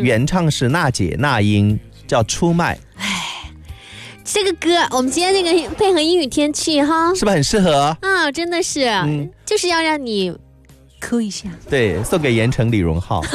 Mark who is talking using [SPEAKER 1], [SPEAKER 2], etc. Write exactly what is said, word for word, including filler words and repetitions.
[SPEAKER 1] 嗯，原唱是娜姐那英，叫出卖。
[SPEAKER 2] 这个歌我们今天那个配合阴雨天气哈，
[SPEAKER 1] 是不是很适合
[SPEAKER 2] 啊？真的是，嗯，就是要让你哭一下。
[SPEAKER 1] 对，送给盐城李荣浩。